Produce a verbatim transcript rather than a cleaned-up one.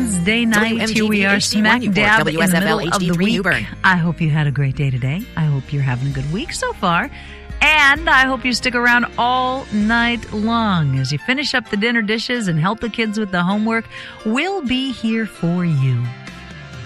Wednesday night. Here we are smack dab in the middle of the week. I hope you had a great day today. I hope you're having a good week so far. And I hope you stick around all night long as you finish up the dinner dishes and help the kids with the homework. We'll be here for you.